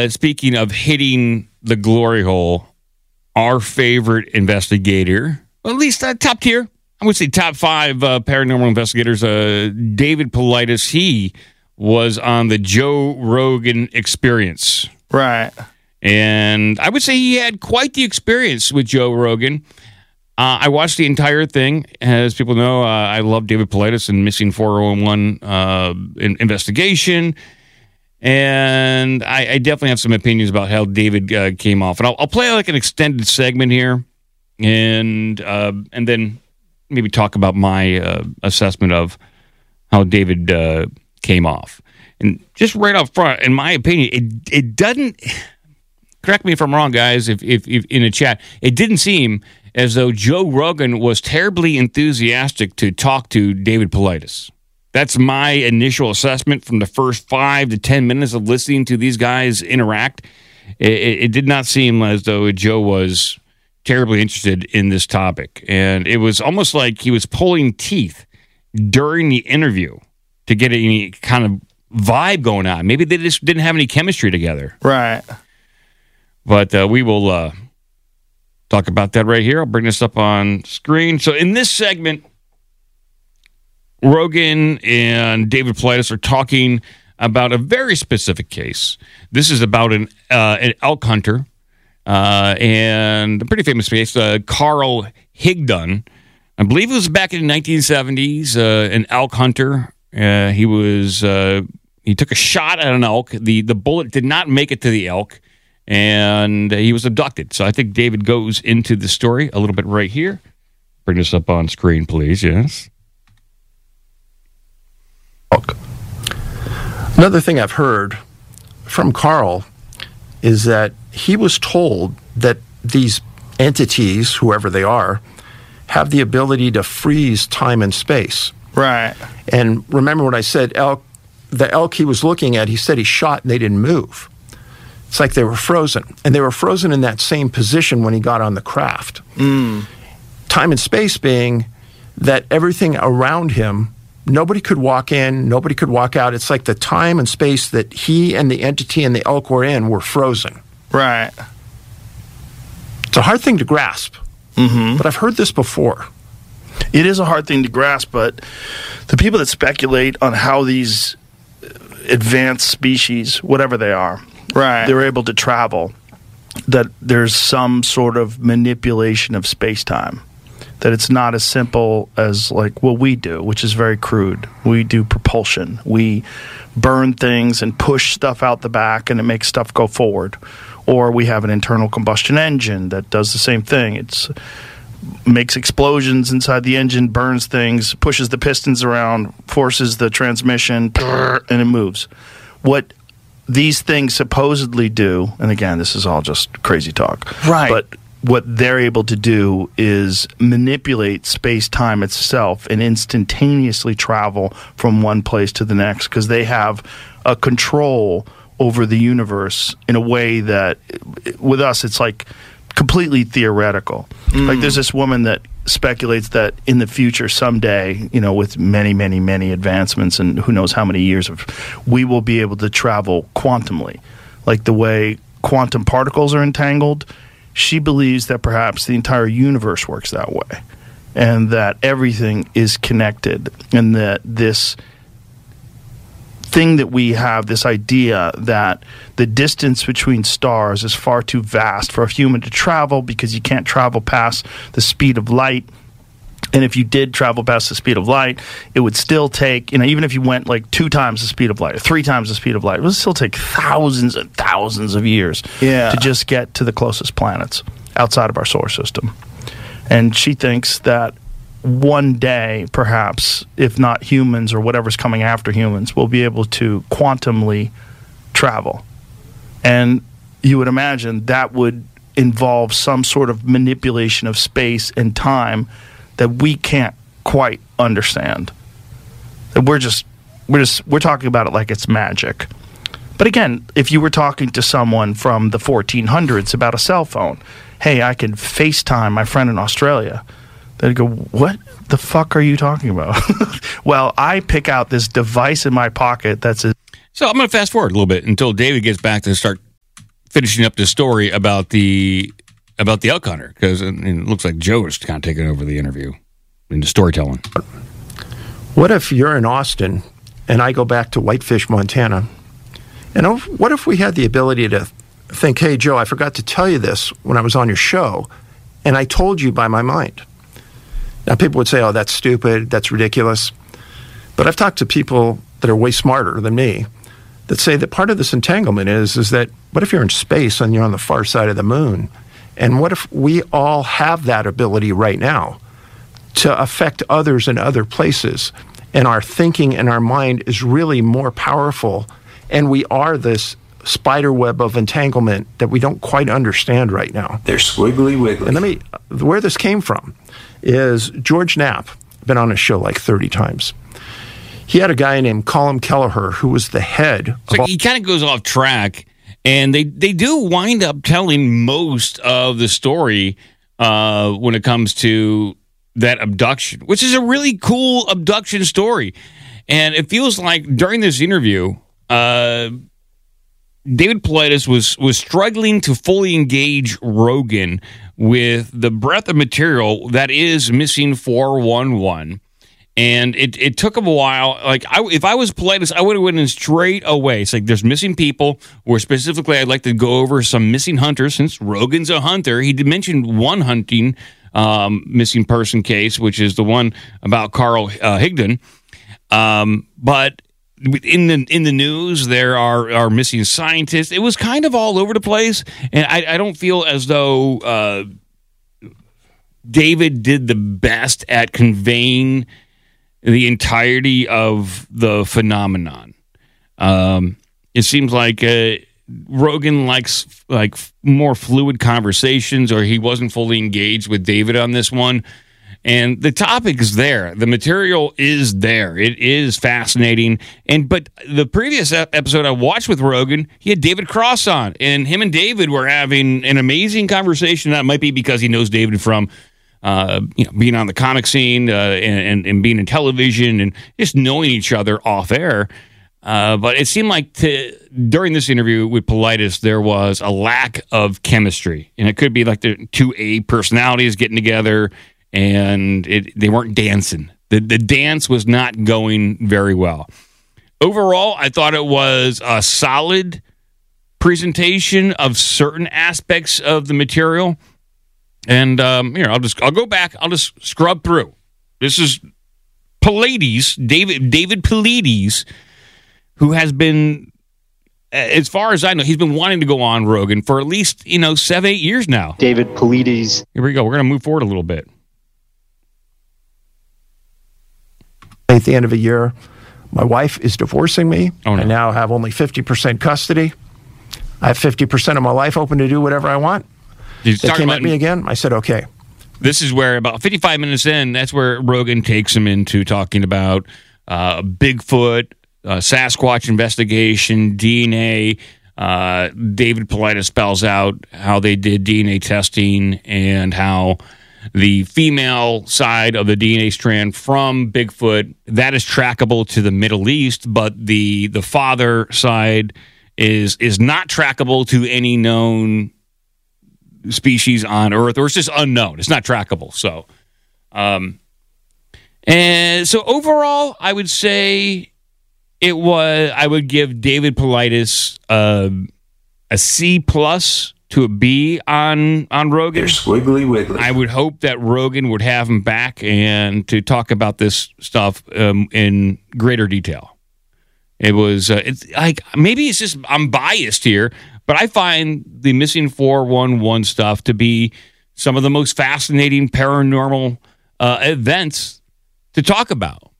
speaking of hitting the glory hole, our favorite investigator, well, at least top tier, I would say top 5 paranormal investigators, David Paulides, he was on the Joe Rogan Experience. Right. And I would say he had quite the experience with Joe Rogan. I watched the entire thing. As people know, I love David Paulides and Missing 401 investigation. And I definitely have some opinions about how David came off. And I'll play like an extended segment here and then maybe talk about my assessment of how David came off. And just right up front, in my opinion, it doesn't... Correct me if I'm wrong, guys, if in the chat. It didn't seem as though Joe Rogan was terribly enthusiastic to talk to David Paulides. That's my initial assessment from the first 5 to 10 minutes of listening to these guys interact. It did not seem as though Joe was terribly interested in this topic. And it was almost like he was pulling teeth during the interview to get any kind of vibe going on. Maybe they just didn't have any chemistry together. Right. But we will talk about that right here. I'll bring this up on screen. So in this segment, Rogan and David Paulides are talking about a very specific case. This is about an elk hunter and a pretty famous case, Carl Higdon. I believe it was back in the 1970s, an elk hunter. He took a shot at an elk. The bullet did not make it to the elk. And he was abducted. So I think David goes into the story a little bit right here. Bring this up on screen, please. Yes. Another thing I've heard from Carl is that he was told that these entities, whoever they are, have the ability to freeze time and space. Right. And remember what I said, the elk he was looking at, he said he shot and they didn't move. It's like they were frozen. And they were frozen in that same position when he got on the craft. Time and space being that everything around him, nobody could walk in, nobody could walk out. It's like the time and space that he and the entity and the elk were in were frozen. Right. It's a hard thing to grasp. Mm-hmm. But I've heard this before. It is a hard thing to grasp, but the people that speculate on how these advanced species, whatever they are, right, they're able to travel, that there's some sort of manipulation of space-time, that it's not as simple as like what we do, which is very crude. We do propulsion. We burn things and push stuff out the back and it makes stuff go forward. Or we have an internal combustion engine that does the same thing. It's makes explosions inside the engine, burns things, pushes the pistons around, forces the transmission, and it moves. What these things supposedly do, and again, this is all just crazy talk, right? But what they're able to do is manipulate space-time itself and instantaneously travel from one place to the next because they have a control over the universe in a way that, with us, it's like completely theoretical. Like there's this woman that speculates that in the future someday, you know, with many, many, many advancements and who knows how many years of, we will be able to travel quantumly. Like the way quantum particles are entangled, she believes that perhaps the entire universe works that way and that everything is connected and that this thing that we have, this idea that the distance between stars is far too vast for a human to travel because you can't travel past the speed of light. And if you did travel past the speed of light, it would still take, you know, even if you went like 2 times the speed of light or 3 times the speed of light, it would still take thousands and thousands of years to just get to the closest planets outside of our solar system. And she thinks that one day, perhaps, if not humans or whatever's coming after humans, will be able to quantumly travel. And you would imagine that would involve some sort of manipulation of space and time that we can't quite understand. That we're talking about it like it's magic. But again, if you were talking to someone from the 1400s about a cell phone, hey, I can FaceTime my friend in Australia. They'd go, what the fuck are you talking about? Well, I pick out this device in my pocket that's... So I'm going to fast forward a little bit until David gets back to start finishing up the story about the elk hunter, because it looks like Joe is kind of taking over the interview in the storytelling. What if you're in Austin and I go back to Whitefish, Montana? And what if we had the ability to think, hey, Joe, I forgot to tell you this when I was on your show, and I told you by my mind. Now, people would say, oh, that's stupid, that's ridiculous. But I've talked to people that are way smarter than me that say that part of this entanglement is that what if you're in space and you're on the far side of the moon? And what if we all have that ability right now to affect others in other places? And our thinking and our mind is really more powerful, and we are this spider web of entanglement that we don't quite understand right now. They're squiggly wiggly. And where this came from is George Knapp, been on his show like 30 times. He had a guy named Colin Kelleher who was the head. He kind of goes off track, and they do wind up telling most of the story when it comes to that abduction, which is a really cool abduction story. And it feels like during this interview, David Paulides was struggling to fully engage Rogan with the breadth of material that is Missing 411. And it took him a while. Like, if I was Paulides, I would have went in straight away. It's like there's missing people, where specifically I'd like to go over some missing hunters, since Rogan's a hunter. He did mention one hunting missing person case, which is the one about Carl Higdon. But in the news, there are missing scientists. It was kind of all over the place, and I don't feel as though David did the best at conveying the entirety of the phenomenon. It seems like Rogan likes more fluid conversations, or he wasn't fully engaged with David on this one. And the topic is there. The material is there. It is fascinating. But the previous episode I watched with Rogan, he had David Cross on, and him and David were having an amazing conversation. That might be because he knows David from being on the comic scene and being in television and just knowing each other off air. But it seemed like during this interview with Paulides, there was a lack of chemistry. And it could be like the two A personalities getting together, and they weren't dancing. The dance was not going very well. Overall, I thought it was a solid presentation of certain aspects of the material. And I'll go back. I'll just scrub through. This is Paulides, David Paulides, who has been, as far as I know, he's been wanting to go on Rogan for at least 7-8 years now. David Paulides. Here we go. We're going to move forward a little bit. At the end of a year, my wife is divorcing me. Oh, no. I now have only 50% custody. I have 50% of my life open to do whatever I want. They came at me again. I said, okay. This is where about 55 minutes in, that's where Rogan takes him into talking about Bigfoot, Sasquatch investigation, DNA. David Paulides spells out how they did DNA testing and how the female side of the DNA strand from Bigfoot, that is trackable to the Middle East, but the father side is not trackable to any known species on Earth, or it's just unknown. It's not trackable. So, and so overall, I would say I would give David Paulides a C+ to a B on Rogan. They're squiggly wiggly. I would hope that Rogan would have him back and to talk about this stuff in greater detail. It was it's like, maybe it's just I'm biased here, but I find the Missing 411 stuff to be some of the most fascinating paranormal events to talk about.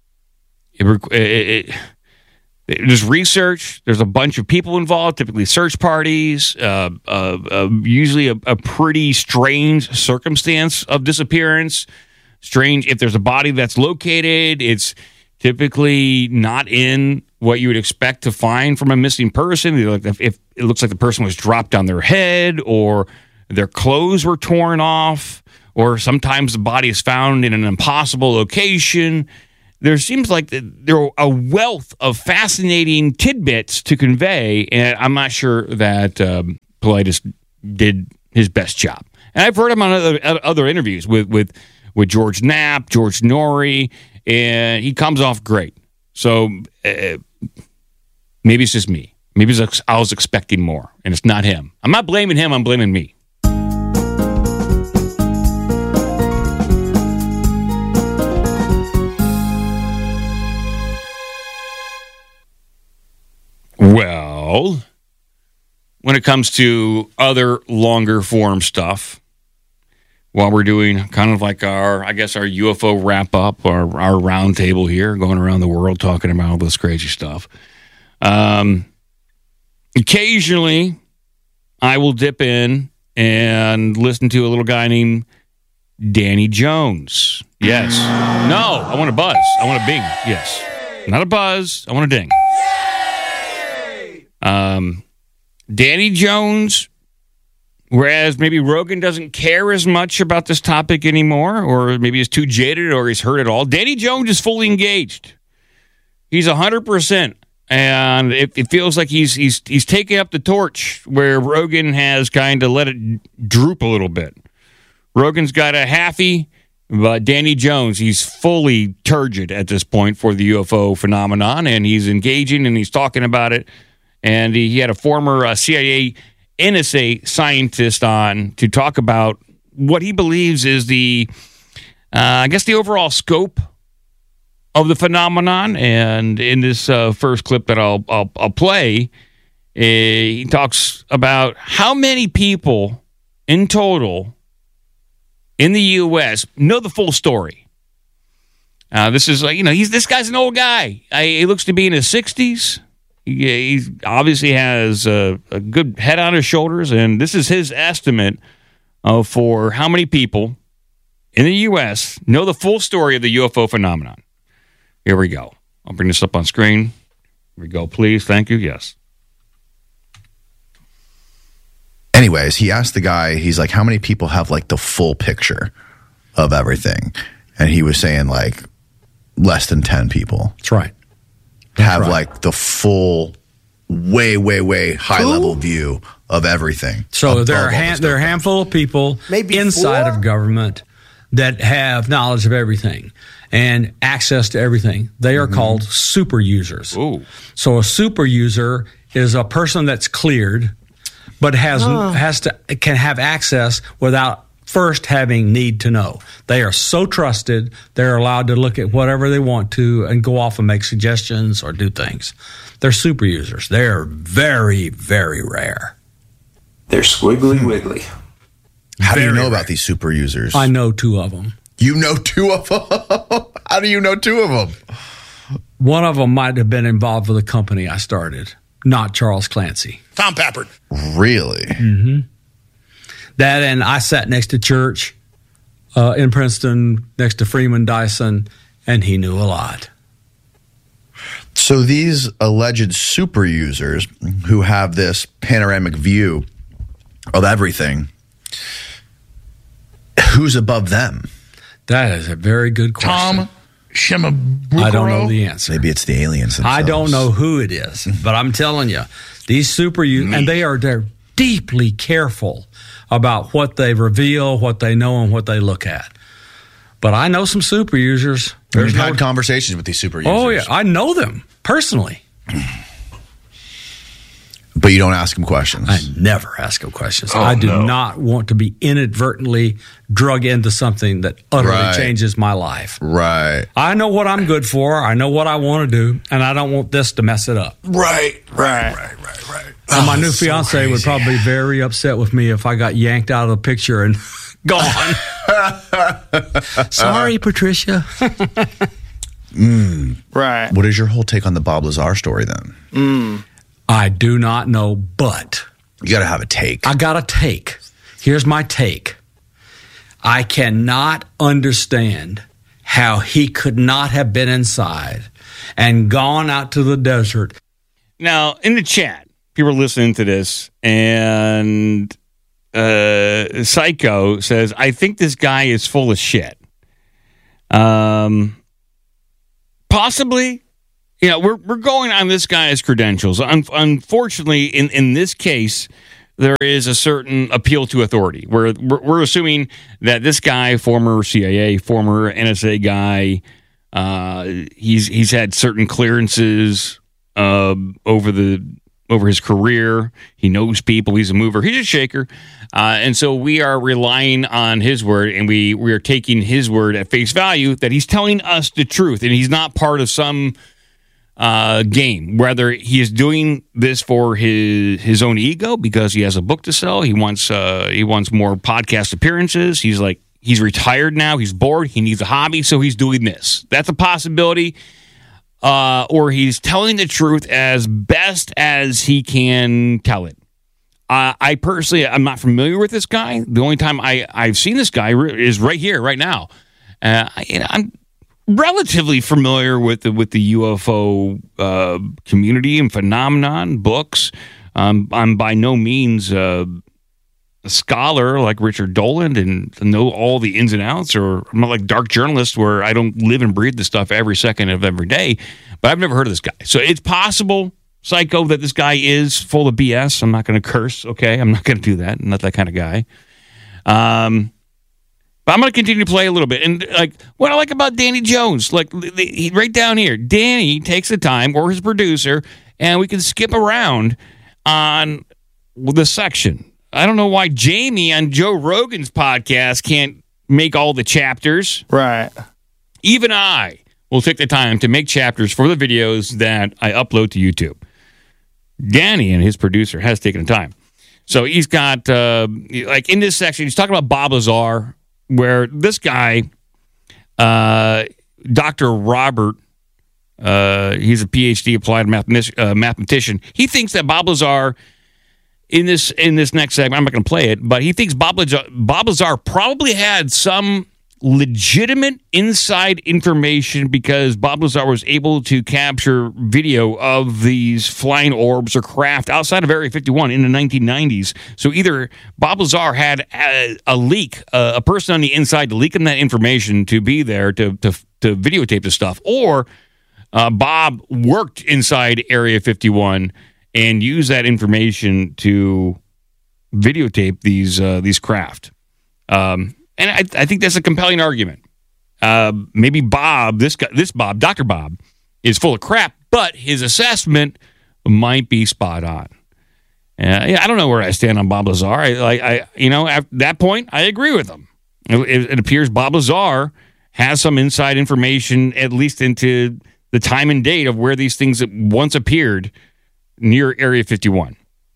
There's research. There's a bunch of people involved, typically search parties, usually a pretty strange circumstance of disappearance. Strange if there's a body that's located. It's typically not in what you would expect to find from a missing person. If it looks like the person was dropped on their head, or their clothes were torn off, or sometimes the body is found in an impossible location. There seems like there are a wealth of fascinating tidbits to convey, and I'm not sure that Paulides did his best job. And I've heard him on other interviews with George Knapp, George Norrie, and he comes off great. So maybe it's just me. Maybe I was expecting more, and it's not him. I'm not blaming him. I'm blaming me. Well, when it comes to other longer form stuff, while we're doing kind of like our UFO wrap up, our round table here, going around the world talking about all this crazy stuff. Occasionally, I will dip in and listen to a little guy named Danny Jones. Yes. No, I want a buzz. I want a bing. Yes. Not a buzz. I want a ding. Danny Jones, whereas maybe Rogan doesn't care as much about this topic anymore, or maybe he's too jaded or he's heard it all, Danny Jones is fully engaged. He's 100%. And it feels like he's taking up the torch where Rogan has kind of let it droop a little bit. Rogan's got a halfie, but Danny Jones, he's fully turgid at this point for the UFO phenomenon, and he's engaging and he's talking about it. And he had a former CIA NSA scientist on to talk about what he believes is the overall scope of the phenomenon. And in this first clip that I'll play, he talks about how many people in total in the U.S. know the full story. This is this guy's an old guy. He looks to be in his 60s. He obviously has a good head on his shoulders, and this is his estimate for how many people in the U.S. know the full story of the UFO phenomenon. Here we go. I'll bring this up on screen. Here we go, please. Thank you. Yes. Anyways, he asked the guy, he's like, how many people have like the full picture of everything? And he was saying like less than 10 people. That's right. Have like the full, way high level view of everything. So there are a handful of people Maybe inside 4? of government that have knowledge of everything and access to everything. They are called super users. Ooh. So a super user is a person that's cleared, but can have access without first having need to know. They are so trusted, they're allowed to look at whatever they want to and go off and make suggestions or do things. They're super users. They're very, very rare. They're squiggly wiggly. How do you Very know rare. about these super users? I know 2 of them. You know 2 of them? How do you know 2 of them? One of them might have been involved with a company I started, not Charles Clancy. Tom Pappard. Really? Mm-hmm. That, and I sat next to Church in Princeton, next to Freeman Dyson, and he knew a lot. So these alleged super users who have this panoramic view of everything, who's above them? That is a very good question. Tom Shimabukuro? I don't know the answer. Maybe it's the aliens themselves. I don't know who it is, but I'm telling you, these super users, and they're deeply careful about what they reveal, what they know, and what they look at. But I know some super users. We've had conversations with these super users. Oh, yeah. I know them personally. But you don't ask them questions. I never ask them questions. I do not want to be inadvertently drug into something that utterly changes my life. Right. I know what I'm good for. I know what I want to do, and I don't want this to mess it up. Right. And my new fiance would probably be very upset with me if I got yanked out of the picture and gone. Sorry, Patricia. Right. What is your whole take on the Bob Lazar story then? I do not know, but You got to have a take. I got a take. Here's my take. I cannot understand how he could not have been inside and gone out to the desert. Now, in the chat, people are listening to this, and Psycho says, I think this guy is full of shit. Possibly. We're going on this guy's credentials. Unfortunately, in this case, there is a certain appeal to authority. We're assuming that this guy, former CIA, former NSA guy, he's had certain clearances over his career. He knows people. He's a mover. He's a shaker. And so we are relying on his word, and we are taking his word at face value that he's telling us the truth, and he's not part of some game. Whether he is doing this for his own ego because he has a book to sell, he wants more podcast appearances. He's retired now. He's bored. He needs a hobby, so he's doing this. That's a possibility. Or he's telling the truth as best as he can tell it. I personally, I'm not familiar with this guy. The only time I've seen this guy is right here, right now. I'm relatively familiar with the UFO community and phenomenon, books. I'm by no means a scholar like Richard Dolan and know all the ins and outs, or I'm not like Dark Journalist where I don't live and breathe this stuff every second of every day. But I've never heard of this guy. So it's possible, Psycho, that this guy is full of BS. I'm not going to curse, okay? I'm not going to do that. I'm not that kind of guy. But I'm going to continue to play a little bit. And like what I like about Danny Jones, like right down here, Danny takes the time, or his producer, and we can skip around on the section. I don't know why Jamie on Joe Rogan's podcast can't make all the chapters. Right. Even I will take the time to make chapters for the videos that I upload to YouTube. Danny and his producer has taken the time. So he's got, like in this section, he's talking about Bob Lazar, where this guy, Dr. Robert, he's a PhD applied mathematician. He thinks that Bob Lazar, in this next segment, I'm not going to play it, but he thinks Bob Lazar probably had some legitimate inside information because Bob Lazar was able to capture video of these flying orbs or craft outside of Area 51 in the 1990s. So either Bob Lazar had a leak, a person on the inside to leak him that information to be there to videotape the stuff, or Bob worked inside Area 51 and used that information to videotape these craft. And I think that's a compelling argument. Maybe Bob, this Bob, Dr. Bob, is full of crap, but his assessment might be spot on. I don't know where I stand on Bob Lazar. At that point, I agree with him. It appears Bob Lazar has some inside information, at least into the time and date of where these things once appeared near Area 51.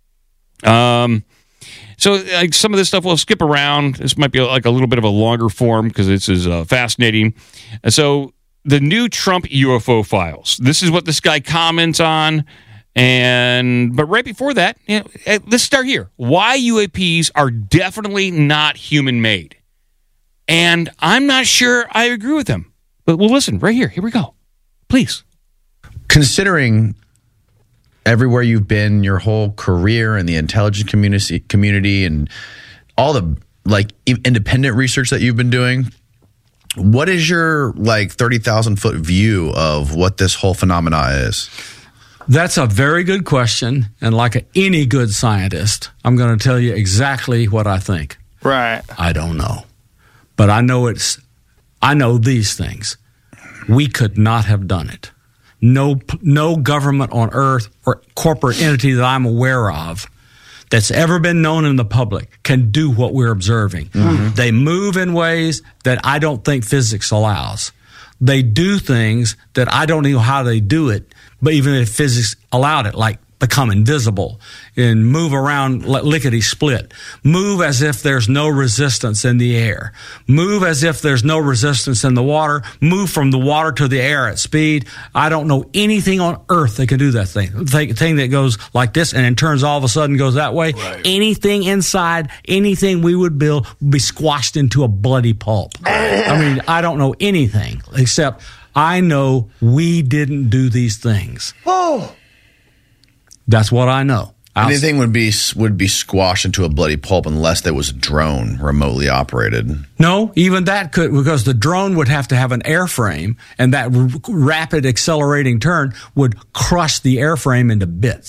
So like some of this stuff we'll skip around. This might be like a little bit of a longer form because this is fascinating. So the new Trump UFO files. This is what this guy comments on. But right before that, let's start here. Why UAPs are definitely not human-made. And I'm not sure I agree with him. But we'll listen right here. Here we go. Please. Considering everywhere you've been, your whole career in the intelligence community and all the like independent research that you've been doing, what is your like 30,000 foot view of what this whole phenomena is? That's a very good question. And like any good scientist, I'm going to tell you exactly what I think. Right. I don't know. But I know these things. We could not have done it. No government on earth or corporate entity that I'm aware of that's ever been known in the public can do what we're observing. Mm-hmm. They move in ways that I don't think physics allows. They do things that I don't know how they do it, but even if physics allowed it, like become invisible and move around lickety-split. Move as if there's no resistance in the air. Move as if there's no resistance in the water. Move from the water to the air at speed. I don't know anything on earth that can do that thing. The thing that goes like this and it turns all of a sudden goes that way. Right. Anything inside, anything we would build would be squashed into a bloody pulp. I mean, I don't know anything except I know we didn't do these things. Oh. That's what I know. Anything would be squashed into a bloody pulp unless there was a drone remotely operated. No, even that could, because the drone would have to have an airframe, and that rapid accelerating turn would crush the airframe into bits.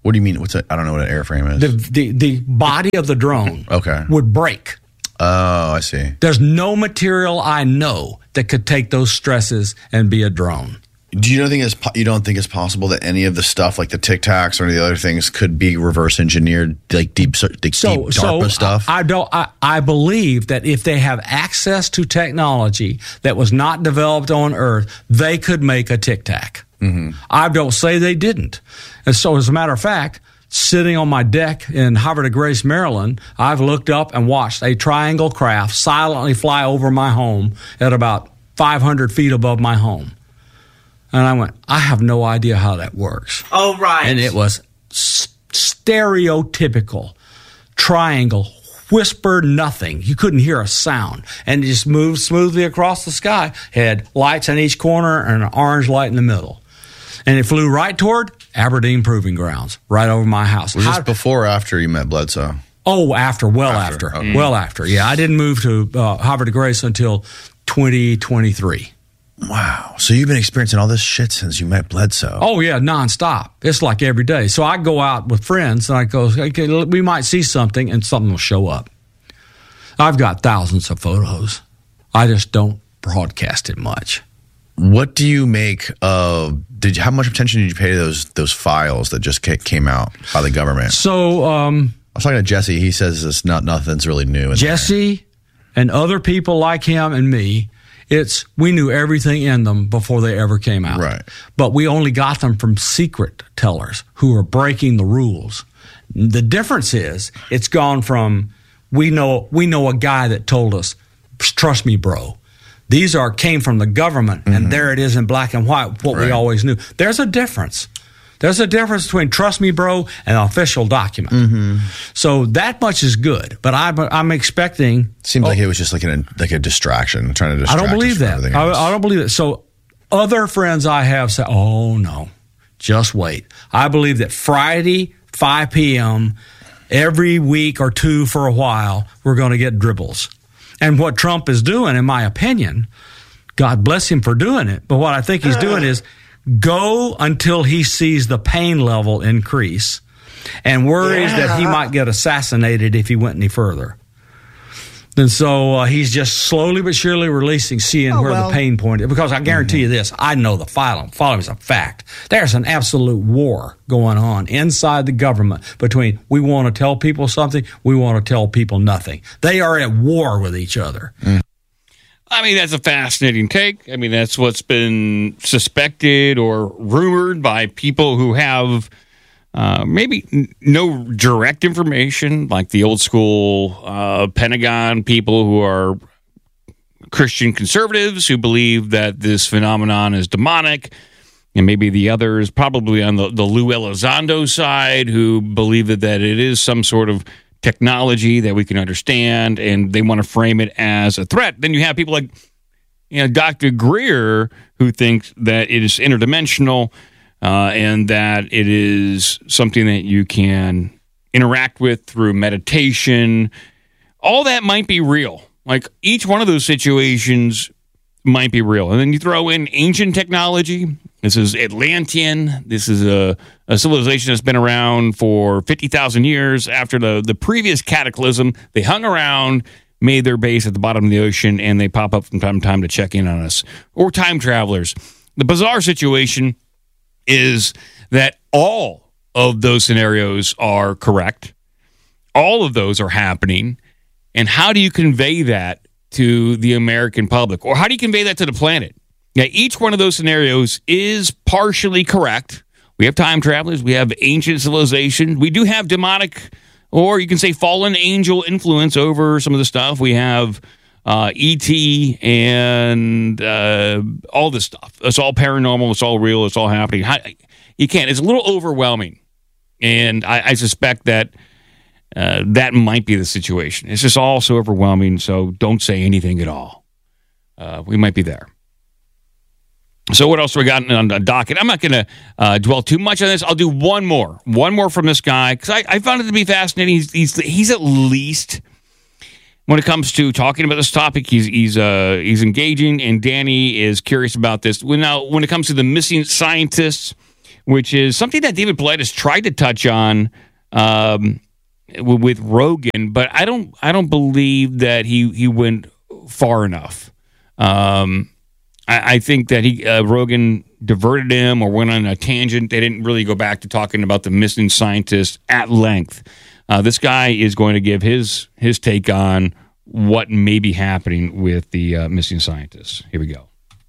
What do you mean? I don't know what an airframe is. The body of the drone Okay. would break. Oh, I see. There's no material I know that could take those stresses and be a drone. Do you don't think it's possible that any of the stuff like the Tic Tacs or any of the other things could be reverse engineered, like deep DARPA stuff? I believe that if they have access to technology that was not developed on Earth, they could make a Tic Tac. Mm-hmm. I don't say they didn't. And so, as a matter of fact, sitting on my deck in Havre de Grace, Maryland, I've looked up and watched a triangle craft silently fly over my home at about 500 feet above my home. And I went, I have no idea how that works. Oh, right. And it was stereotypical triangle, whisper nothing. You couldn't hear a sound. And it just moved smoothly across the sky. Had lights in each corner and an orange light in the middle. And it flew right toward Aberdeen Proving Grounds, right over my house. Was this before or after you met Bledsoe? Oh, after. Okay. Well after. Yeah, I didn't move to Havre de Grace until 2023. Wow. So you've been experiencing all this shit since you met Bledsoe. Oh, yeah, nonstop. It's like every day. So I go out with friends and I go, okay, we might see something and something will show up. I've got thousands of photos. I just don't broadcast it much. What do you make of, how much attention did you pay to those files that just came out by the government? So, I was talking to Jesse. He says nothing's really new. Jesse and other people like him and me, we knew everything in them before they ever came out. Right. But we only got them from secret tellers who are breaking the rules. The difference is it's gone from we know a guy that told us, trust me, bro. These came from the government, and there it is in black and white, what we always knew. There's a difference. There's a difference between trust me, bro, and an official document. Mm-hmm. So that much is good. But I'm expecting. Seems like it was just like a distraction, trying to distract. I don't believe that. I don't believe it. So other friends I have say, "Oh no, just wait." I believe that Friday, 5 p.m. every week or two for a while, we're going to get dribbles. And what Trump is doing, in my opinion, God bless him for doing it. But what I think he's doing is go until he sees the pain level increase and worries that he might get assassinated if he went any further. And so he's just slowly but surely seeing where the pain point is. Because I guarantee you this, I know the following is a fact. There's an absolute war going on inside the government between we want to tell people something, we want to tell people nothing. They are at war with each other. I mean, that's a fascinating take. I mean, that's what's been suspected or rumored by people who have maybe no direct information, like the old school Pentagon people who are Christian conservatives who believe that this phenomenon is demonic, and maybe the others probably on the Lou Elizondo side who believe that it is some sort of technology that we can understand, and they want to frame it as a threat. Then you have people like Dr. Greer who thinks that it is interdimensional and that it is something that you can interact with through meditation. All that might be real. Like each one of those situations might be real. And then you throw in ancient technology. This is Atlantean. This is a civilization that's been around for 50,000 years. After the previous cataclysm, they hung around, made their base at the bottom of the ocean, and they pop up from time to time to check in on us. Or time travelers. The bizarre situation is that all of those scenarios are correct. All of those are happening. And how do you convey that to the American public? Or how do you convey that to the planet? Now, each one of those scenarios is partially correct. We have time travelers. We have ancient civilization. We do have demonic, or you can say fallen angel influence over some of the stuff. We have E.T. and all this stuff. It's all paranormal. It's all real. It's all happening. You can't. It's a little overwhelming. And I suspect that that might be the situation. It's just all so overwhelming, so don't say anything at all. We might be there. So what else we got on the docket? I'm not going to dwell too much on this. I'll do one more from this guy, because I found it to be fascinating. He's at least, when it comes to talking about this topic, he's engaging, and Danny is curious about this. When it comes to the missing scientists, which is something that David Paulides tried to touch on with Rogan, but I don't believe that he went far enough. I think that Rogan diverted him or went on a tangent. They didn't really go back to talking about the missing scientist at length. This guy is going to give his take on what may be happening with the missing scientists. Here we go.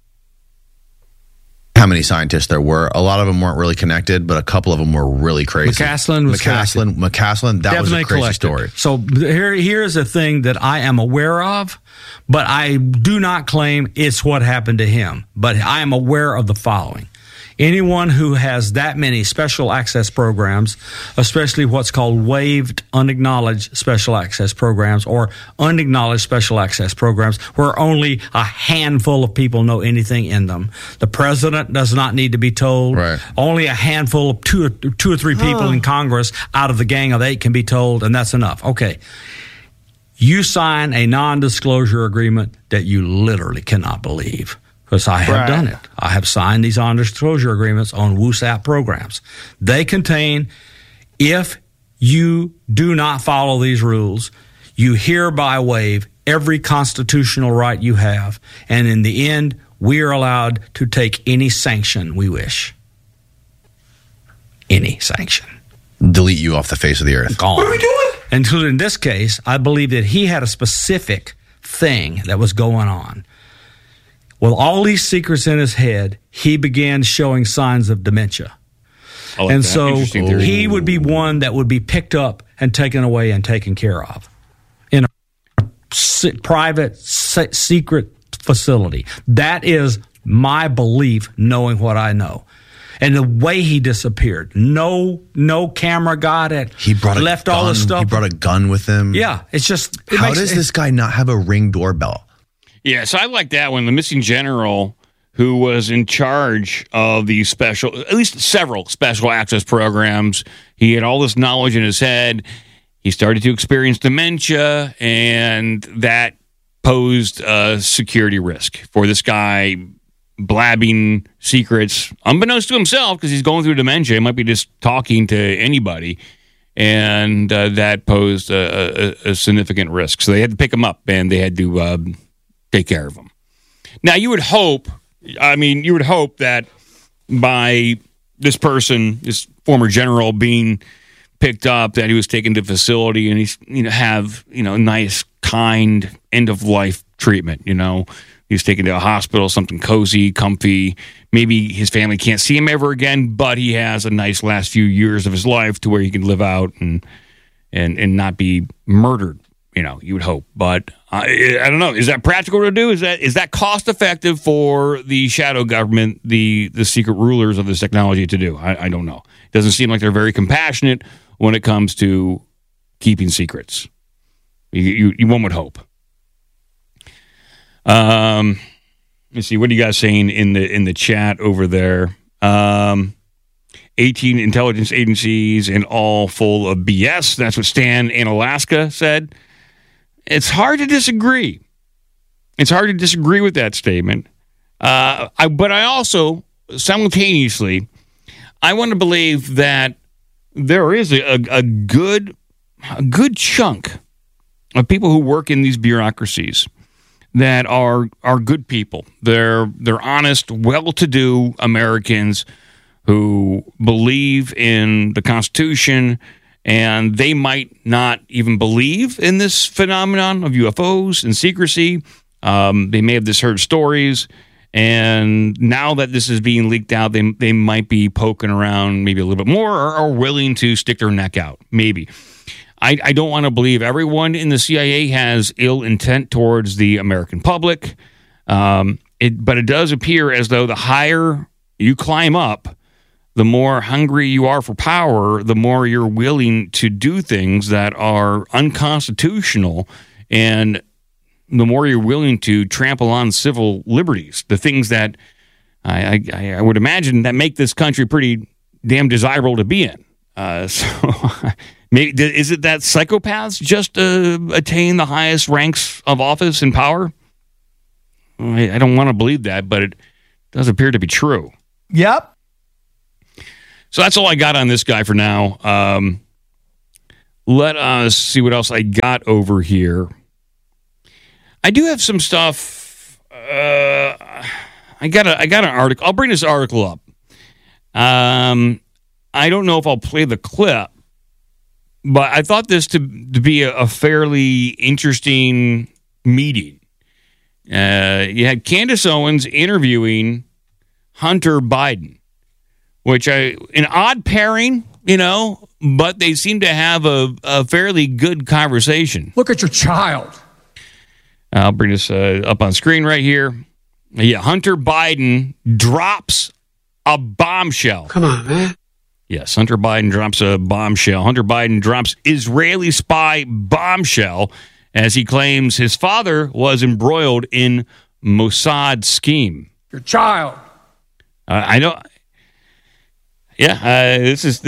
How many scientists there were? A lot of them weren't really connected, but a couple of them were really crazy. McCaslin, that was a crazy story. So here's a thing that I am aware of, but I do not claim it's what happened to him. But I am aware of the following. Anyone who has that many special access programs, especially what's called waived unacknowledged special access programs or unacknowledged special access programs, where only a handful of people know anything in them. The president does not need to be told. Right. Only a handful of two or three people in Congress out of the gang of 8 can be told, and that's enough. Okay. You sign a non-disclosure agreement that you literally cannot believe. Because I have done it. I have signed these non-disclosure agreements on WUSAP programs. They contain, if you do not follow these rules, you hereby waive every constitutional right you have. And in the end, we are allowed to take any sanction we wish. Any sanction. Delete you off the face of the earth. Gone. What are we doing? And in this case, I believe that he had a specific thing that was going on. With all these secrets in his head, he began showing signs of dementia. And so he would be one that would be picked up and taken away and taken care of in a private, secret facility. That is my belief, knowing what I know. And the way he disappeared, no camera got it. He left all the stuff. He brought a gun with him. Yeah, it's just. How does this guy not have a Ring doorbell? Yeah, so I like that one. The missing general who was in charge of the at least several special access programs. He had all this knowledge in his head. He started to experience dementia, and that posed a security risk for this guy blabbing secrets, unbeknownst to himself, because he's going through dementia. He might be just talking to anybody, and that posed a significant risk. So they had to pick him up, and they had to take care of him. Now, you would hope that by this person, this former general, being picked up, that he was taken to a facility and he's have nice, kind end of life treatment. He was taken to a hospital, something cozy, comfy. Maybe his family can't see him ever again, but he has a nice last few years of his life to where he can live out and not be murdered. You would hope, but I don't know. Is that practical to do? Is that cost effective for the shadow government, the secret rulers of this technology to do? I don't know. It doesn't seem like they're very compassionate when it comes to keeping secrets. One would hope. Let's see. What are you guys saying in the chat over there? 18 intelligence agencies and all full of BS. That's what Stan in Alaska said. It's hard to disagree. It's hard to disagree with that statement. But I also, simultaneously, I want to believe that there is a good chunk of people who work in these bureaucracies that are good people. They're honest, well-to-do Americans who believe in the Constitution, and they might not even believe in this phenomenon of UFOs and secrecy. They may have just heard stories, and now that this is being leaked out, they might be poking around maybe a little bit more or willing to stick their neck out, maybe. I don't want to believe everyone in the CIA has ill intent towards the American public, but it does appear as though the higher you climb up, the more hungry you are for power, the more you're willing to do things that are unconstitutional, and the more you're willing to trample on civil liberties, the things that I would imagine that make this country pretty damn desirable to be in. Maybe is it that psychopaths just attain the highest ranks of office and power? I don't want to believe that, but it does appear to be true. Yep. So that's all I got on this guy for now. Let us see what else I got over here. I do have some stuff. I got an article. I'll bring this article up. I don't know if I'll play the clip, but I thought this to be a fairly interesting meeting. You had Candace Owens interviewing Hunter Biden, which an odd pairing, but they seem to have a fairly good conversation. Look at your child. I'll bring this up on screen right here. Yeah, Hunter Biden drops a bombshell. Come on, man. Yes, Hunter Biden drops a bombshell. Hunter Biden drops Israeli spy bombshell as he claims his father was embroiled in Mossad scheme. Your child. I know. Yeah, this is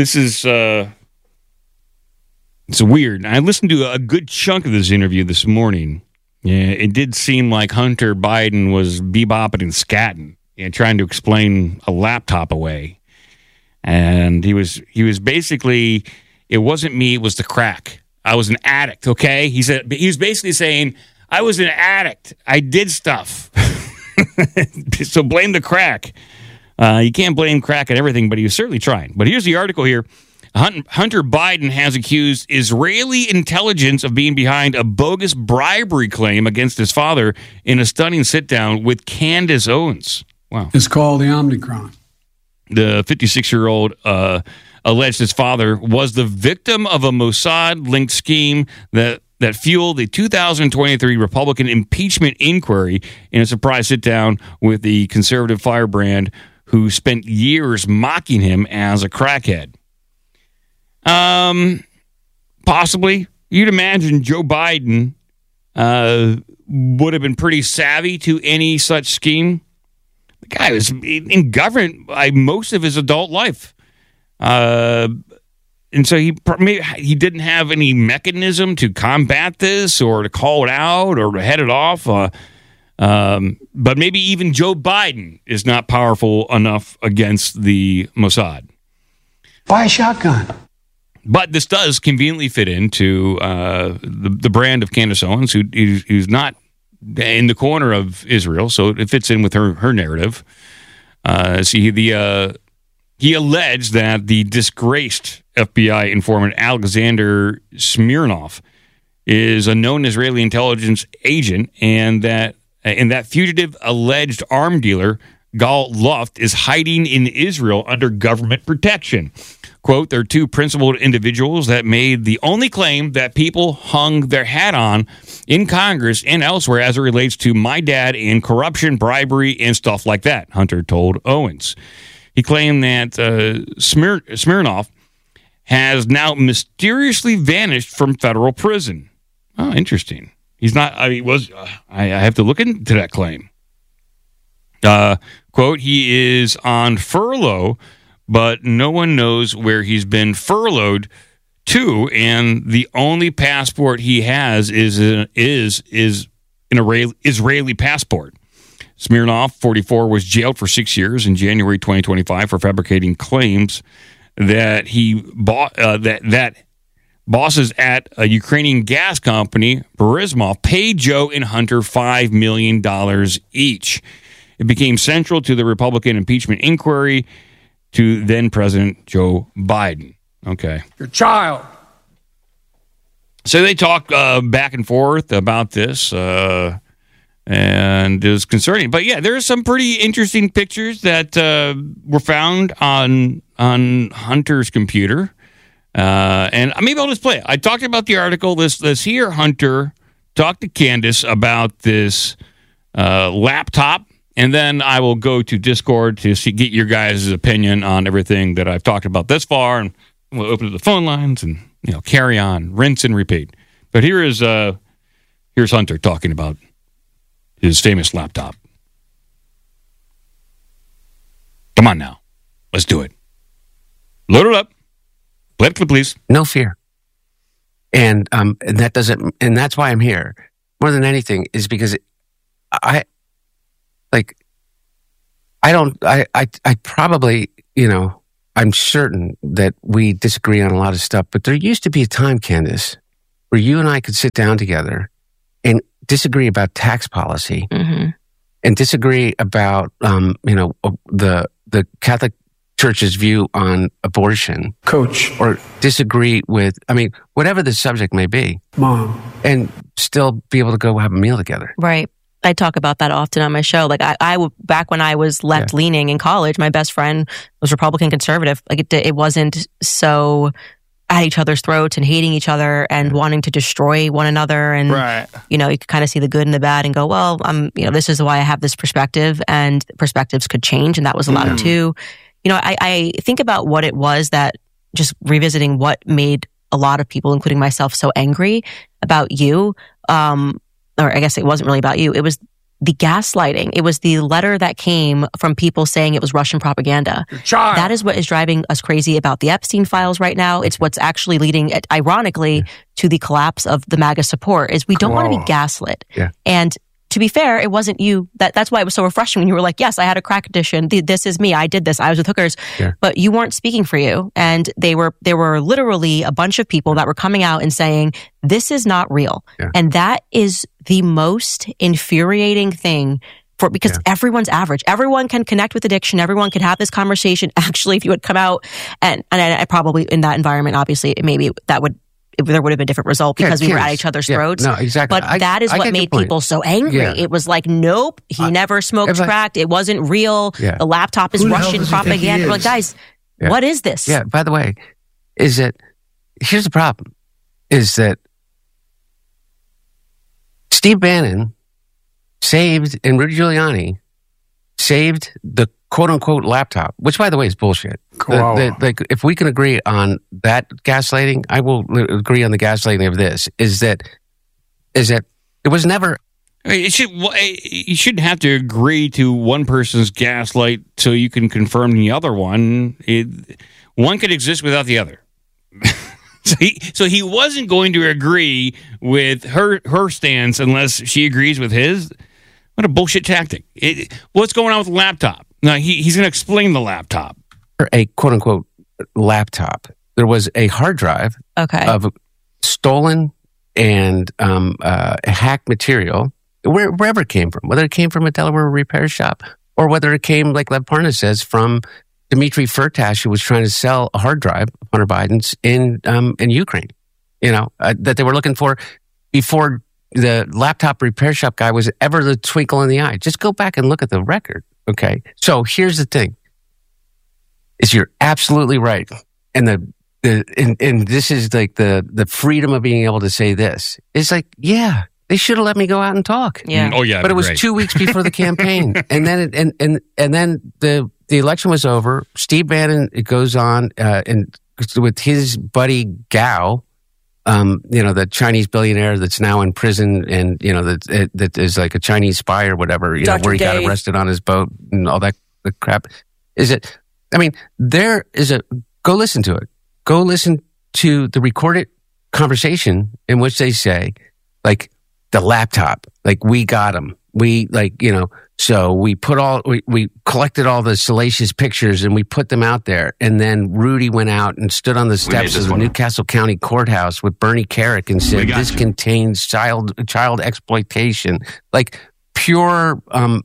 it's weird. I listened to a good chunk of this interview this morning. Yeah, it did seem like Hunter Biden was bebopping and scatting and trying to explain a laptop away. And he was basically, it wasn't me, it was the crack. I was an addict, okay? He was basically saying, I was an addict. I did stuff. So blame the crack. You can't blame crack at everything, but he was certainly trying. But here's the article here. Hunter Biden has accused Israeli intelligence of being behind a bogus bribery claim against his father in a stunning sit-down with Candace Owens. Wow. It's called the Omicron. The 56-year-old alleged his father was the victim of a Mossad-linked scheme that fueled the 2023 Republican impeachment inquiry in a surprise sit-down with the conservative firebrand who spent years mocking him as a crackhead. Possibly. You'd imagine Joe Biden would have been pretty savvy to any such scheme. The guy was in government by most of his adult life. And so he didn't have any mechanism to combat this or to call it out or to head it off. But maybe even Joe Biden is not powerful enough against the Mossad. Buy a shotgun. But this does conveniently fit into the brand of Candace Owens, who's not in the corner of Israel, so it fits in with her narrative. He alleged that the disgraced FBI informant Alexander Smirnov is a known Israeli intelligence agent, and that fugitive alleged arm dealer Gal Luft is hiding in Israel under government protection. Quote, there are two principled individuals that made the only claim that people hung their hat on in Congress and elsewhere as it relates to my dad and corruption, bribery, and stuff like that, Hunter told Owens. He claimed that Smirnov has now mysteriously vanished from federal prison. Oh, interesting. He's not, I have to look into that claim. Quote, he is on furlough, but no one knows where he's been furloughed to, and the only passport he has is an Israeli passport. Smirnov, 44, was jailed for 6 years in January 2025 for fabricating claims that he bought that bosses at a Ukrainian gas company, Burisma, paid Joe and Hunter $5 million each. It became central to the Republican impeachment inquiry to then-President Joe Biden. Okay. Your child. So they talk back and forth about this, and it was concerning. But yeah, there are some pretty interesting pictures that were found on Hunter's computer. And maybe I'll just play it. I talked about the article. Let's hear Hunter talk to Candace about this laptop. And then I will go to Discord to get your guys' opinion on everything that I've talked about thus far, and we'll open up the phone lines and carry on, rinse and repeat. But here's Hunter talking about his famous laptop. Come on now, let's do it. Load it up. Play it, please. No fear, and that doesn't, and that's why I'm here more than anything is because I probably, I'm certain that we disagree on a lot of stuff, but there used to be a time, Candace, where you and I could sit down together and disagree about tax policy and disagree about, the Catholic Church's view on abortion. Coach. Or disagree with, whatever the subject may be. Mom. And still be able to go have a meal together. Right. I talk about that often on my show. Like I back when I was left leaning in college, my best friend was Republican conservative. Like it wasn't so at each other's throats and hating each other and wanting to destroy one another. And, you could kind of see the good and the bad and go, well, this is why I have this perspective, and perspectives could change. And that was allowed too. I think about what it was that, just revisiting what made a lot of people, including myself, so angry about you. Or I guess it wasn't really about you. It was the gaslighting. It was the letter that came from people saying it was Russian propaganda. That is what is driving us crazy about the Epstein files right now. It's what's actually leading, ironically, to the collapse of the MAGA support, is we don't want to be gaslit. And to be fair, it wasn't you. That's why it was so refreshing when you were like, yes, I had a crack addiction. This is me. I did this. I was with hookers. But you weren't speaking for you. And there were literally a bunch of people that were coming out and saying, this is not real. And that is the most infuriating thing because everyone's average. Everyone can connect with addiction. Everyone could have this conversation. Actually, if you would come out and I probably in that environment, obviously, maybe there would have been a different result because we were at each other's throats. No, exactly. But that is what made people so angry. It was like, nope, he never smoked crack. It wasn't real. The laptop is Russian propaganda. We're like, guys, what is this? Yeah, by the way, here's the problem, is that Steve Bannon and Rudy Giuliani saved the quote-unquote laptop, which, by the way, is bullshit. If we can agree on that gaslighting, I will agree on the gaslighting of this, is that it was never... You shouldn't have to agree to one person's gaslight so you can confirm the other one. One could exist without the other. So he wasn't going to agree with her stance unless she agrees with his. What a bullshit tactic. What's going on with the laptop? Now, he's going to explain the laptop. A quote-unquote laptop. There was a hard drive of stolen and hacked material, wherever it came from, whether it came from a Delaware repair shop or whether it came, like Lev Parnas says, from Dmitry Firtash, who was trying to sell a hard drive of Hunter Biden's in Ukraine, that they were looking for before the laptop repair shop guy was ever the twinkle in the eye. Just go back and look at the record. Okay. So here's the thing, is you're absolutely right. And and this is like the freedom of being able to say this. It's like, yeah, they should have let me go out and talk. Yeah. Oh yeah. But it was 2 weeks before the campaign. And then and then the election was over. Steve Bannon goes on and with his buddy Gao, the Chinese billionaire that's now in prison, and that is like a Chinese spy or whatever, where he got arrested on his boat and all that crap. There is go listen to it. Go listen to the recorded conversation in which they say, like, the laptop, like, we got him. We so we we collected all the salacious pictures and we put them out there. And then Rudy went out and stood on the steps of the Newcastle County Courthouse with Bernie Carrick and said, this contains child exploitation, like pure,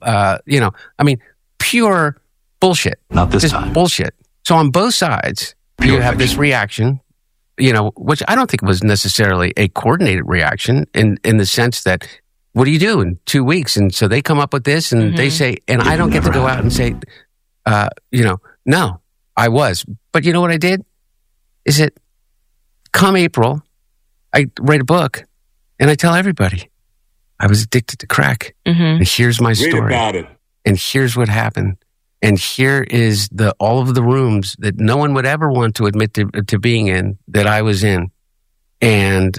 pure bullshit. Not this just time. Bullshit. So on both sides, you have this reaction, which I don't think was necessarily a coordinated reaction in the sense that, what do you do in 2 weeks? And so they come up with this and they say, and I don't get to go out and say, no, I was. But you know what I did? Is that come April, I write a book and I tell everybody I was addicted to crack. And here's my story. Read about it. And here's what happened. And here is all of the rooms that no one would ever want to admit to being in, that I was in. And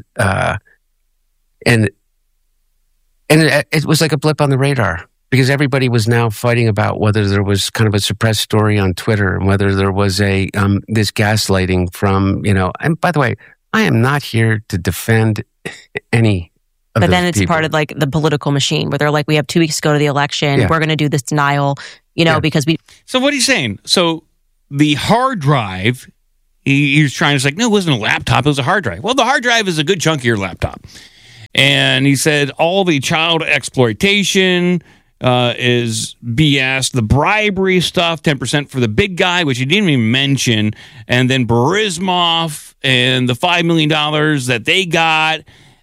it was like a blip on the radar, because everybody was now fighting about whether there was kind of a suppressed story on Twitter and whether there was this gaslighting from, and by the way, I am not here to defend any of But then it's people. part of like the political machine where they're like, we have 2 weeks to go to the election. Yeah. We're going to do this denial, because we... So what are you saying? So the hard drive, he was trying to say, no, it wasn't a laptop, it was a hard drive. Well, the hard drive is a good chunk of your laptop. And he said all the child exploitation is BS. The bribery stuff, 10% for the big guy, which he didn't even mention. And then Burisma and the $5 million that they got,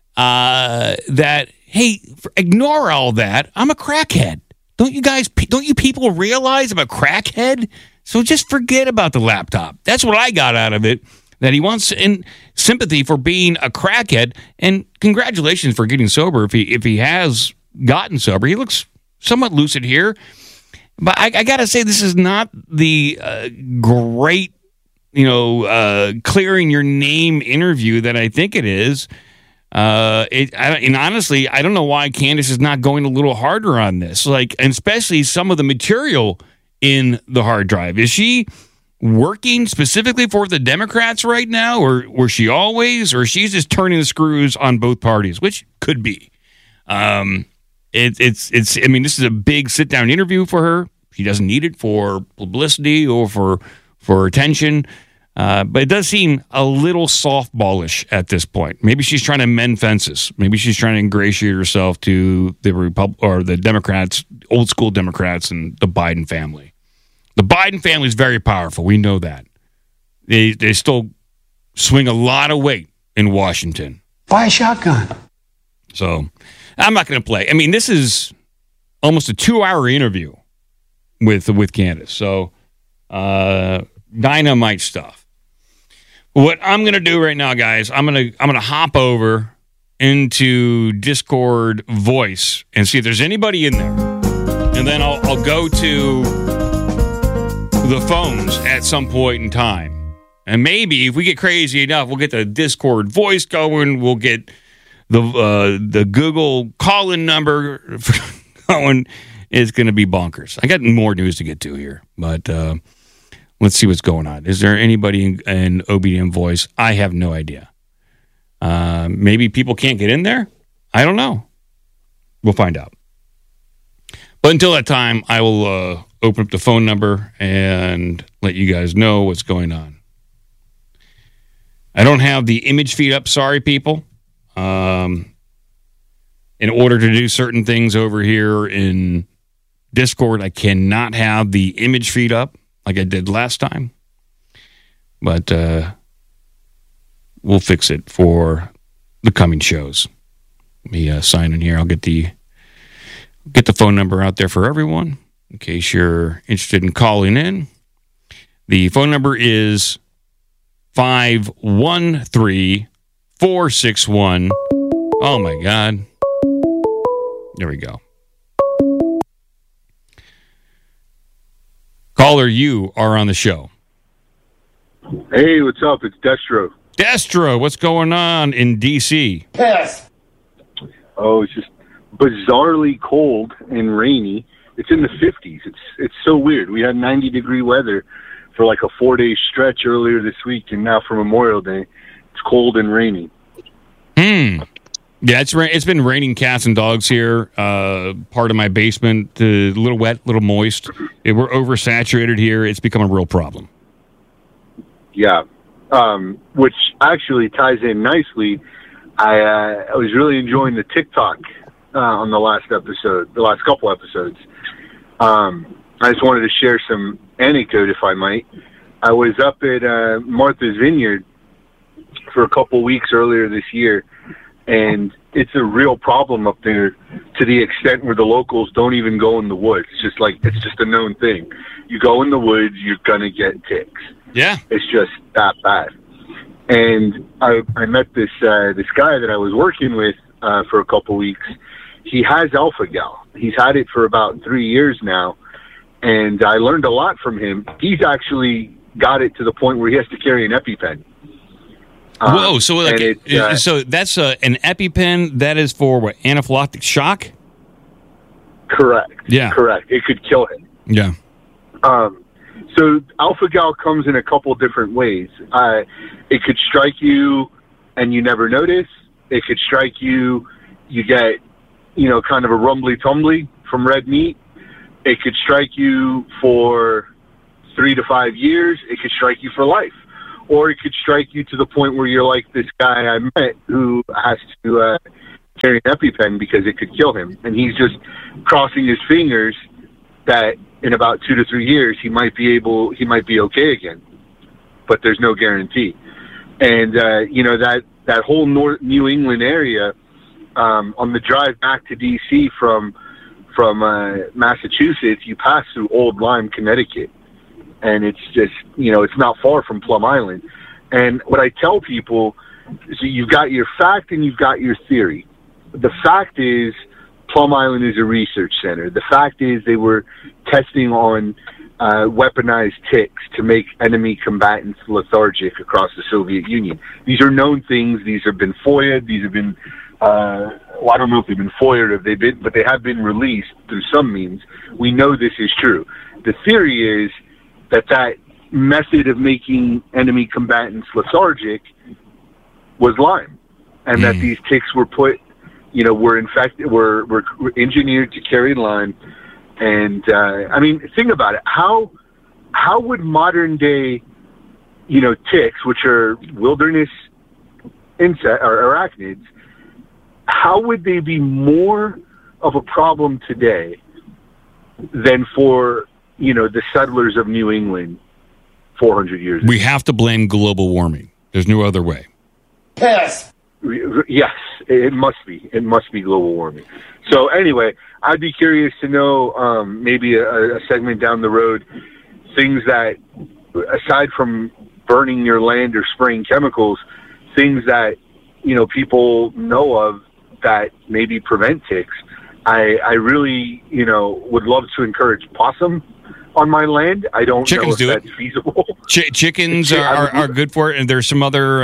hey, ignore all that. I'm a crackhead. Don't you people realize I'm a crackhead? So just forget about the laptop. That's what I got out of it. That he wants in sympathy for being a crackhead, and congratulations for getting sober. If he has gotten sober, he looks somewhat lucid here. But I got to say, this is not the great, clearing your name interview that I think it is. And honestly, I don't know why Candace is not going a little harder on this. Like, and especially some of the material in the hard drive. Is she working specifically for the Democrats right now, or was she always, or she's just turning the screws on both parties, which could be. It's. I mean, this is a big sit-down interview for her. She doesn't need it for publicity or for attention, but it does seem a little softballish at this point. Maybe she's trying to mend fences. Maybe she's trying to ingratiate herself to the Democrats, old school Democrats, and the Biden family. The Biden family is very powerful. We know that. They still swing a lot of weight in Washington. Buy a shotgun. So I'm not going to play. I mean, this is almost a 2-hour interview with Candace. So dynamite stuff. What I'm going to do right now, guys, I'm going to hop over into Discord voice and see if there's anybody in there. And then I'll go to the phones at some point in time. And maybe if we get crazy enough, we'll get the Discord voice going. We'll get the Google call-in number going. It's going to be bonkers. I got more news to get to here, but let's see what's going on. Is there anybody in OBDM voice? I have no idea. Maybe people can't get in there? I don't know. We'll find out. But until that time, I will open up the phone number and let you guys know what's going on. I don't have the image feed up. Sorry, people. In order to do certain things over here in Discord, I cannot have the image feed up like I did last time. But we'll fix it for the coming shows. Let me sign in here. I'll get the phone number out there for everyone in case you're interested in calling in. The phone number is 513-461. Oh, my God. There we go. Caller, you are on the show. Hey, what's up? It's Destro. Destro, what's going on in D.C.? Yes. Oh, it's just bizarrely cold and rainy. It's in the 50s. It's so weird. We had 90-degree weather for like a 4-day stretch earlier this week, and now for Memorial Day, it's cold and rainy. Yeah, it's been raining cats and dogs here. Part of my basement, a little wet, a little moist. We're oversaturated here. It's become a real problem. Yeah, which actually ties in nicely. I was really enjoying the TikTok on the last couple episodes. I just wanted to share some anecdote, if I might. I was up at Martha's Vineyard for a couple weeks earlier this year, and it's a real problem up there to the extent where the locals don't even go in the woods. It's just a known thing. You go in the woods, you're gonna get ticks. Yeah, it's just that bad. And I met this guy that I was working with for a couple weeks. He has alpha-gal. He's had it for about 3 years now, and I learned a lot from him. He's actually got it to the point where he has to carry an EpiPen. Whoa! So so that's an EpiPen that is for what, anaphylactic shock? Correct. Yeah. Correct. It could kill him. Yeah. So alpha-gal comes in a couple different ways. It could strike you and you never notice. It could strike you, you get, kind of a rumbly-tumbly from red meat. It could strike you for 3 to 5 years. It could strike you for life. Or it could strike you to the point where you're like this guy I met who has to carry an EpiPen because it could kill him. And he's just crossing his fingers that in about 2 to 3 years he might be okay again. But there's no guarantee. And, that whole New England area, on the drive back to D.C. from Massachusetts, you pass through Old Lyme, Connecticut. And it's just, it's not far from Plum Island. And what I tell people is that you've got your fact and you've got your theory. The fact is Plum Island is a research center. The fact is they were testing on weaponized ticks to make enemy combatants lethargic across the Soviet Union. These are known things. These have been FOIA'd. These have been, I don't know if they've been FOIA'd or but they have been released through some means. We know this is true. The theory is that method of making enemy combatants lethargic was Lyme, and that these ticks were put, were infected, were engineered to carry Lyme. And think about it. How would modern day, ticks, which are wilderness insect or arachnids, how would they be more of a problem today than for the settlers of New England 400 years ago? We have to blame global warming. There's no other way. Yes. Yes, it must be. It must be global warming. So anyway, I'd be curious to know, maybe a segment down the road, things that, aside from burning your land or spraying chemicals, things that, people know of that maybe prevent ticks. I really, would love to encourage possum on my land. I don't know if that's feasible. Chickens are good for it, and there's some other,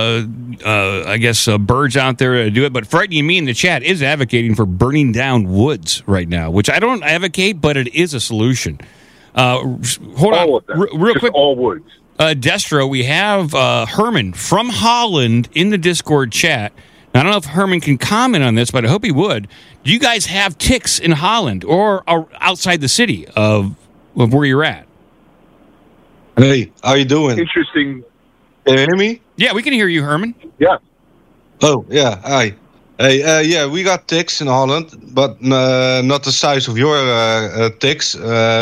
birds out there to do it. But Frightening Me in the chat is advocating for burning down woods right now, which I don't advocate, but it is a solution. Hold on, real quick. All woods. Destro, we have Herman from Holland in the Discord chat. Now, I don't know if Herman can comment on this, but I hope he would. Do you guys have ticks in Holland or outside the city of where you're at? Hey, how you doing? Interesting. Can you hear me? Yeah, we can hear you, Herman. Yeah. Oh, yeah. Hi. Hey, we got ticks in Holland, but not the size of your ticks.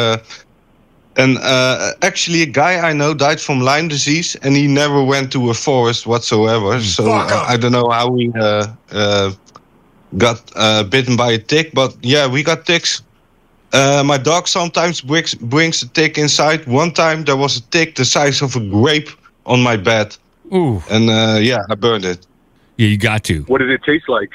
Actually, a guy I know died from Lyme disease, and he never went to a forest whatsoever. So I don't know how he got bitten by a tick, but yeah, we got ticks. My dog sometimes brings a tick inside. One time there was a tick the size of a grape on my bed. Ooh. And I burned it. Yeah, you got to. What did it taste like?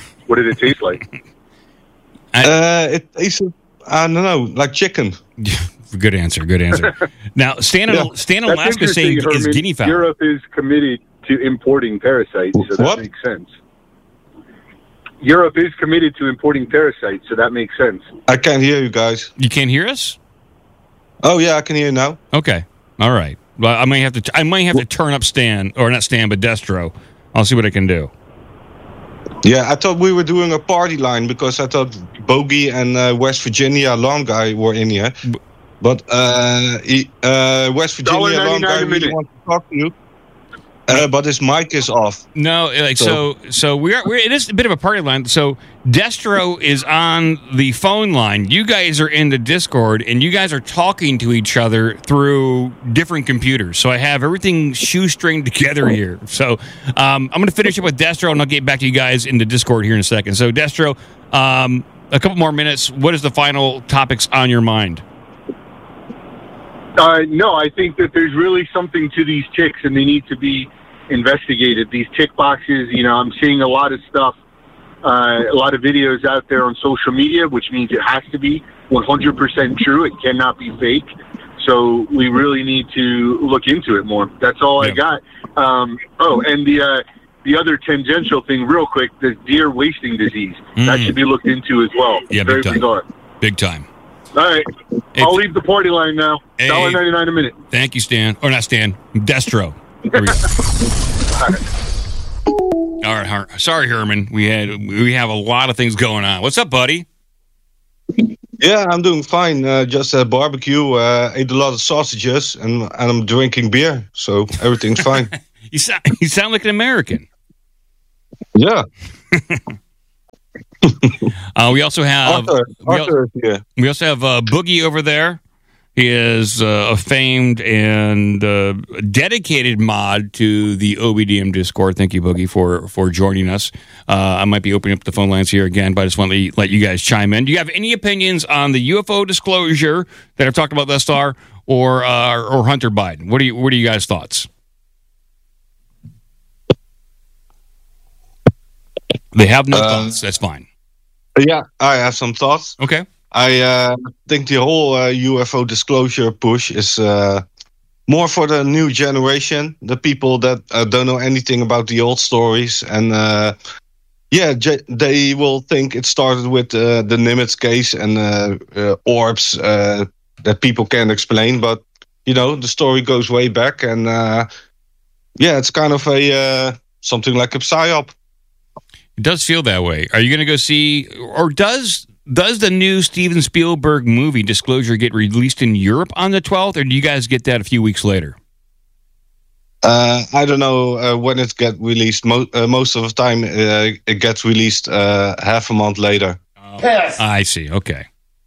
It tasted, I don't know, like chicken. Good answer. Now, Stan in Alaska saying is guinea fowl. Europe is committed to importing parasites, so that makes sense. Europe is committed to importing parasites, so that makes sense. I can't hear you guys. You can't hear us? Oh yeah, I can hear you now. Okay, all right. Well, I might have to turn up Stan, or not Stan, but Destro. I'll see what I can do. Yeah, I thought we were doing a party line because I thought Bogey and West Virginia alarm guy were in here. But West Virginia alarm guy really wants to talk to you. But his mic is off. No, so we're it is a bit of a party line. So Destro is on the phone line. You guys are in the Discord, and you guys are talking to each other through different computers. So I have everything shoestringed together here. So I'm going to finish up with Destro, and I'll get back to you guys in the Discord here in a second. So Destro, a couple more minutes. What is the final topics on your mind? No, I think that there's really something to these ticks, and they need to be investigated. These tick boxes, I'm seeing a lot of stuff, a lot of videos out there on social media, which means it has to be 100% true. It cannot be fake. So we really need to look into it more. That's all I got. And the other tangential thing, real quick, the deer wasting disease. That should be looked into as well. Yeah, very bizarre. Big time. All right. I'll leave the party line now. $1.99 a minute. Thank you, Stan. Or not Stan. Destro. There we go. All right. Sorry, Herman. We have a lot of things going on. What's up, buddy? Yeah, I'm doing fine. Just a barbecue. Ate a lot of sausages, and I'm drinking beer, so everything's fine. You sound like an American. Yeah. We also have Arthur is here. We also have Boogie over there. He is a famed and dedicated mod to the OBDM Discord. Thank you, Boogie, for joining us. I might be opening up the phone lines here again, but I just want to let you guys chime in. Do you have any opinions on the UFO disclosure that I've talked about thus far, or Hunter Biden? What are you guys' thoughts? They have no thoughts. That's fine. Yeah, I have some thoughts. Okay. I think the whole UFO disclosure push is more for the new generation, the people that don't know anything about the old stories. And they will think it started with the Nimitz case and orbs that people can't explain. But, the story goes way back. And it's kind of something like a psyop. It does feel that way. Are you going to go see, or does the new Steven Spielberg movie Disclosure get released in Europe on the 12th, or do you guys get that a few weeks later? I don't know when it gets released. Most of the time, it gets released half a month later. Yes. I see. Okay.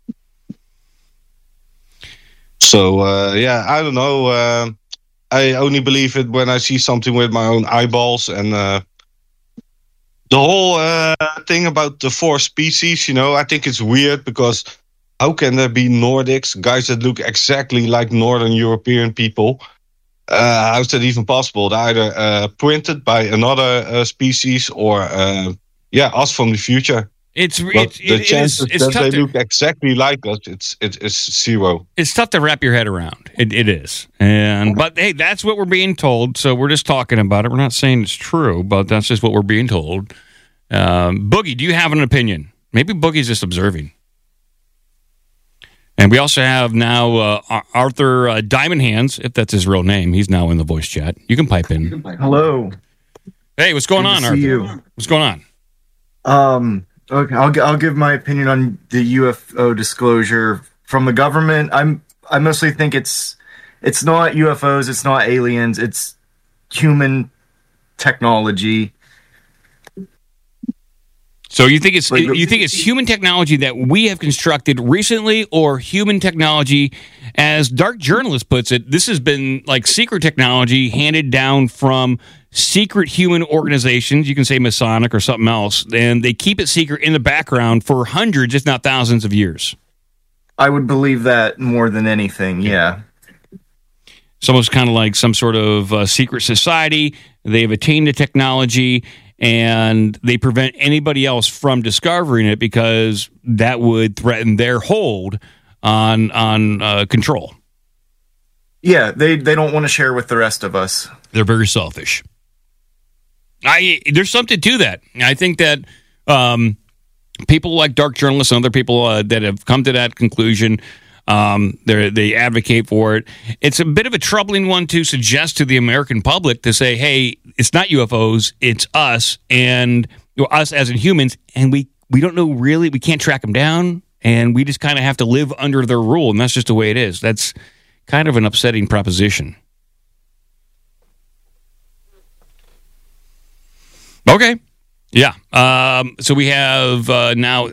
So, I don't know. I only believe it when I see something with my own eyeballs, and the whole thing about the 4 species, I think it's weird because how can there be Nordics, guys that look exactly like Northern European people? How's that even possible? They're either printed by another species or, us from the future. The chances that they look exactly like us, it's zero. It's tough to wrap your head around. It is. But hey, that's what we're being told, so we're just talking about it. We're not saying it's true, but that's just what we're being told. Boogie, do you have an opinion? Maybe Boogie's just observing. And we also have now Arthur Diamond Hands, if that's his real name. He's now in the voice chat. You can pipe in. Hello. Hey, what's going on, Arthur? You. What's going on? Okay, I'll give my opinion on the UFO disclosure from the government. I mostly think it's not UFOs, it's not aliens, it's human technology. So you think it's human technology that we have constructed recently, or human technology, as Dark Journalist puts it, this has been like secret technology handed down from secret human organizations, you can say Masonic or something else, and they keep it secret in the background for hundreds, if not thousands of years. I would believe that more than anything, yeah. It's almost kind of like some sort of secret society. They've attained the technology, and they prevent anybody else from discovering it because that would threaten their hold on control. Yeah, they don't want to share with the rest of us. They're very selfish. There's something to that. I think that people like Dark Journalists and other people that have come to that conclusion, they advocate for it. It's a bit of a troubling one to suggest to the American public to say, hey, it's not UFOs, it's us, and us as in humans, and we don't know really, we can't track them down, and we just kind of have to live under their rule, and that's just the way it is. That's kind of an upsetting proposition. Okay. Yeah. So we have now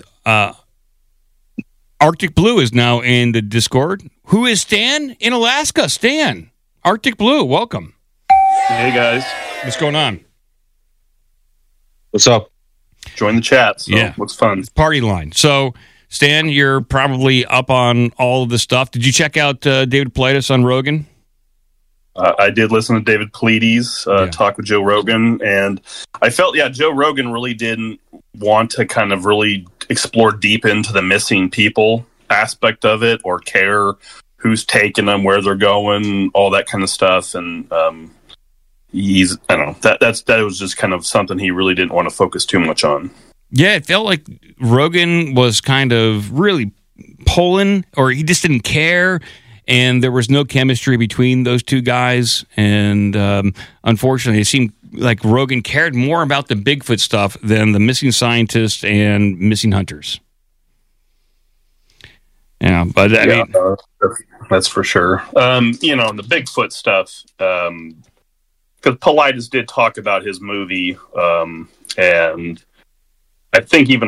Arctic Blue is now in the Discord. Who is Stan in Alaska? Stan. Arctic Blue, welcome. Hey, guys. What's going on? What's up? Join the chat. So yeah. Looks fun. It's party line. So, Stan, you're probably up on all of this stuff. Did you check out David Paulides on Rogan? I did listen to David Paulides talk with Joe Rogan, and I felt, Joe Rogan really didn't want to kind of really explore deep into the missing people aspect of it, or care who's taking them, where they're going, all that kind of stuff. And I don't know, that was just kind of something he really didn't want to focus too much on. Yeah, it felt like Rogan was kind of really pulling, or he just didn't care. And there was no chemistry between those two guys. And unfortunately, it seemed like Rogan cared more about the Bigfoot stuff than the missing scientists and missing hunters. Yeah, but I mean, that's for sure. The Bigfoot stuff, because Paulides did talk about his movie, and I think even